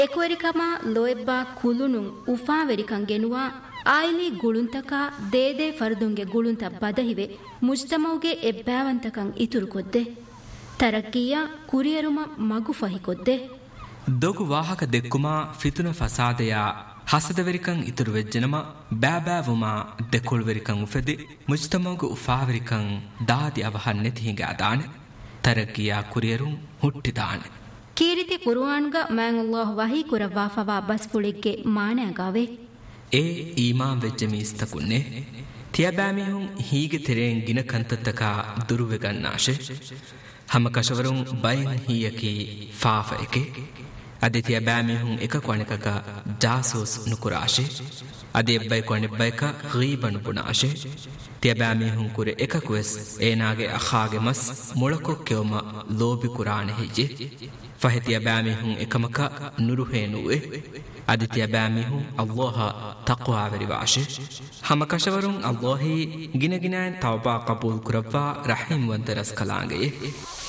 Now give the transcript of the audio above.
ಎಕುವರಿಕಮ ಲೋಯಬ್ಬಾ ಕುಲುನುಂ ಉಫಾವೆರಿಕಂ ಗೆನುವಾ oily ಗುಳುಂತಕ ದೇದೆ ಫರ್ದುಂಗೆ ಗುಳುಂತ ಬದಹಿವೆ ಮುಜ್ತಮೌಗೆ ಎಬ್ಬಾವಂತಕಂ ಇತುರು ಕೊದ್ದೆ ತರಕ್ಕಿಯ ಕುರಿಯರುಮ ಮಗು ಫಹಿಕೊದ್ದೆ ದೊಗು ವಾಹಕ ದೆಕ್ಕುಮಾ ಫಿತುನ ಫಸಾದೆಯ ಹಸದವೆರಿಕಂ ಇತುರು ವೆಜ್ಜನಮ ಬ್ಯಾಬ್ಯಾವುಮ ದೆಕೊಳ್ವೆರಿಕಂ ಉಫೆದಿ ಮುಜ್ತಮೌಗೆ ಉಫಾವೆರಿಕಂ ದಾದಿ ಅವಹನ್ ನೆತಿಹಿಂಗೆ ಅದಾನೆ ತರಕ್ಕಿಯ ಕುರಿಯರುಂ ಹುಟ್ಟಿದಾನೆ ಕೀರಿತಿ ಕುರ್ಆನ್ಗ ಮಾಂಗುಲ್ಲಾಹ್ ವಹಿ ಕುರವಾ ಫವಾ ಬಸ್ಫುಳಿಗ್ಗೆ ಮಾಣೆಗಾವೆ ಏ ಈಮಾನ್ ವೆಜ್ಜೆ ಮೀಸ್ತಕುನ್ನೆ ತಿಯಬಾಮಿಹುಂ ಹೀಗೆ ತೆರೆನ್ ಗಿನ ಕಂತತ್ತಕ ದುರುವೆಗನ್ನಾಶೆ ಹಮ ಕಶವರುಂ ಬೈನ್ ಹೀಯಕಿ ಫಾಫ ಎಕೆ ಅದೆ ತಿಯಬಾಮಿಹುಂ ಎಕ ಕೊಣೆಕಕ ಜಾಸೂಸ್ ನುಕುರಾಶೆ ಅದೆ ಎಬ್ಬೈ ಕೊಣೆಬ್ಬೈಕ ಗೀಬನು ಬುನಾಶೆ ತಿಯಬಾಮಿಹುಂ ಕುರೆ ಎಕಕುವೆಸ್ ಏನಾಗೆ ಅಖಾಗೆ ಮಸ್ ಮುಳಕೊಕ್ಕೆವಮ ಲೋಬಿ ಕುರಾನೆ ಹಿಜೆ ಫಹತಿಯ ಬಾಮಿಹುಂ ಎಕಮಕ ನುರುಹೇನುವೆ ಅದಿತಿಯ ಬಾಮಿಹುಂ ಅಲ್ಲಾಹ ತಕ್ವಾವೆರಿ ವಾಶೆ ಹಮ ಕಶವರುಂ ಅಲ್ಲಾಹಿ ಗಿನಗಿನಾನ್ ತೌಬಾ ಕಬೂಲ್ ಕುರವ್ವಾ ರಹೀಮ್ ವಂತರಸ್ ಕಲಾಂಗೆಯೆ